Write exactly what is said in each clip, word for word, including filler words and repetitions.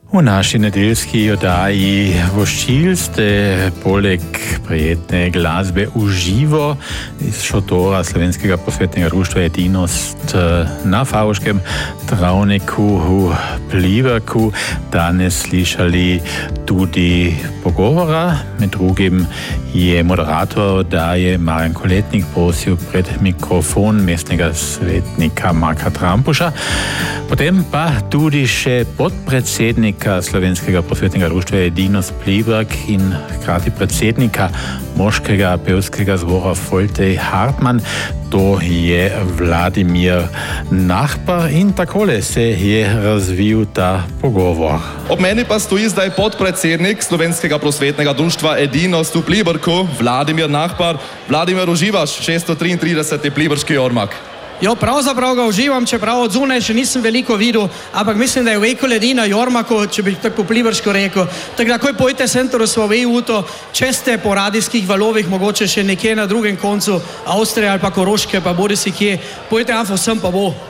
U naši nedeljski oddaji voščil ste poleg prijetne glasbe v živo iz šotora Slovenskega prosvetnega društva Edinost na Favškem travniku v Pliberku danes slišali tudi pogovora. Med drugim je moderator oddaje Marjan Koletnik prosil pred mikrofon mestnega svetnika Marka Trampuša, potem pa tudi še podpredsednik Slovenskega prosvetnega društva Edinost Pliberk in hkrati predsednika moškega pevskega zbora Foltej Hartmann, to je Vladimir Nachbar, in takole se je razvil ta pogovor. Ob meni pa stoji zdaj podpredsednik Slovenskega prosvetnega društva Edinost v Pliberku, Vladimir Nachbar. Vladimir, uživaš šeststo triintrideseti pliberški jormak? Jo, pravzaprav ga uživam, čeprav od zunaj še nisem veliko videl, ampak mislim, da je veliko ljudi na jormaku, če bi tako po pliberško rekel. Tako da, ko pojte Centru Svoveji v to, če ste po radijskih valovih, mogoče še nekje na drugem koncu Avstrije ali pa Koroške, pa bodi si kje, pojte anfo sem pa bo.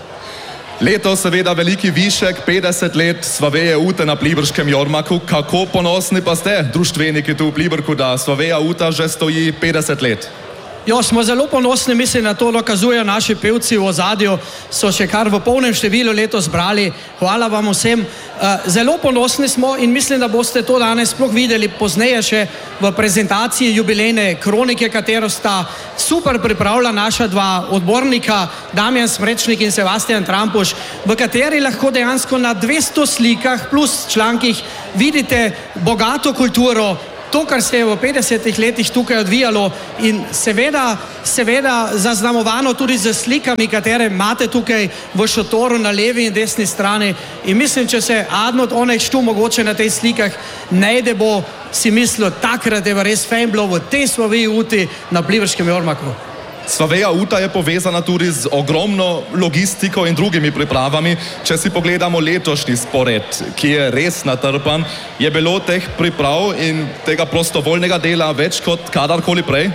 Letos seveda veliki višek, petdeset let Svoveje ute na pliberskem jormaku. Kako ponosni pa ste, društveniki tu v Pliberku, da Svoveja uta že stoji petdeset let? Jo, smo zelo ponosni, mislim, na to dokazujejo naši pevci v ozadju, so še kar v polnem številu letos brali. Hvala vam vsem. Zelo ponosni smo in mislim, da boste to danes sploh videli pozneje še v prezentaciji jubilejne kronike, katero sta super pripravila naša dva odbornika, Damjan Smrečnik in Sebastian Trampuš, v kateri lahko dejansko na dvesto slikah plus člankih vidite bogato kulturo, to, kar se je v petdesetih letih tukaj odvijalo in seveda, seveda zaznamovano tudi z slikami, katere imate tukaj v šotoru na levi in desni strani. In mislim, če se adno od onej štu mogoče na tej slikah najde, bo si mislil, takrat je res fajn bilo v tej Svoveji uti na pliberskem jormaku. Svoveja uta je povezana tudi z ogromno logistiko in drugimi pripravami. Če si pogledamo letošnji spored, ki je res natrpan, je bilo teh priprav in tega prostovoljnega dela več kot kadarkoli prej?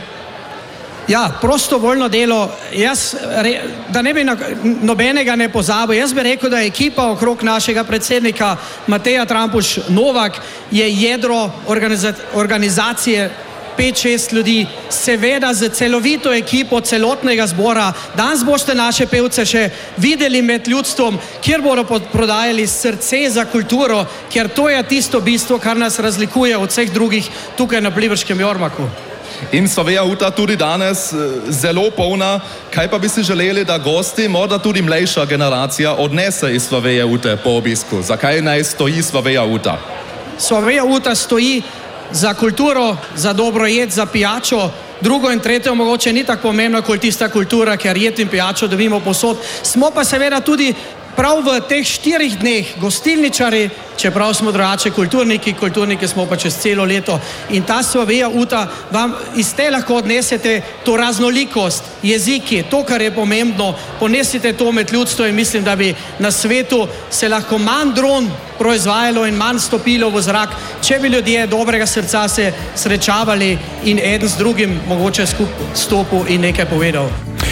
Ja, prostovoljno delo, jaz, da ne bi nobenega ne pozabil, jaz bi rekel, da je ekipa okrog našega predsednika Mateja Trampuš Novak je jedro organizacije, pet, šest ljudi, seveda z celovito ekipo celotnega zbora. Danes boste naše pevce še videli med ljudstvom, kjer bodo prodajali srce za kulturo, ker to je tisto bistvo, kar nas razlikuje od vseh drugih tukaj na pliberskem jormaku. In Svoveja uta tudi danes zelo polna. Kaj pa bi si želeli, da gosti, morda tudi mlejša generacija, odnese iz Svoveje ute po obisku? Zakaj naj stoji Svoveja uta? Svoveja uta stoji za kulturo, za dobro jed, za pijačo. Drugo in tretjo mogoče ni tako pomembno kot tista kultura, ker jed in pijačo dobimo povsod. Smo pa seveda tudi prav v teh štirih dneh gostilničari, čeprav smo drugače kulturniki, kulturniki smo pa čez celo leto. In ta Svoveja uta vam iz te lahko odnesete to raznolikost, jeziki, to, kar je pomembno, ponesite to med ljudstvo in mislim, da bi na svetu se lahko manj dron proizvajalo in manj stopilo v zrak, če bi ljudje dobrega srca se srečavali in eden z drugim mogoče skupaj stopil in nekaj povedal.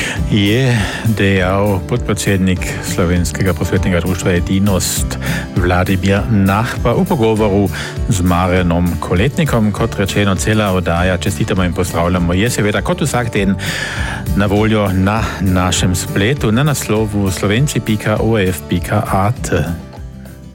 Je dejal podpredsednik Slovenskega prosvetnega društva Edinost Vladimir Nachbar v pogovoru z Marjanom Koletnikom. Kot rečeno, cela oddaja, čestitamo in pozdravljamo, je seveda kot vsak teden na voljo na našem spletu na naslovu slovenci pika o f pika a t.